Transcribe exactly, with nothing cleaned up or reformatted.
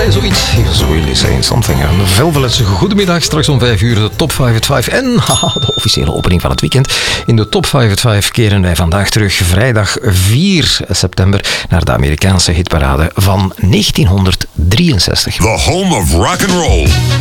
Zoiets. Here's really saying something. Een Velveletse goedemiddag. Straks om vijf uur de Top vijfenvijftig. En haha, de officiële opening van het weekend. In de Top vijfenvijftig keren wij vandaag terug, vrijdag vier september, naar de Amerikaanse hitparade van negentienhonderddrieënzestig. The home of rock and roll.